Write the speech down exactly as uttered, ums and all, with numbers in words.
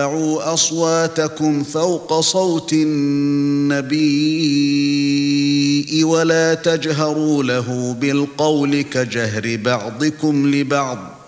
ارفعوا أصواتكم فوق صوت النبي ولا تجهروا له بالقول كجهر بعضكم لبعض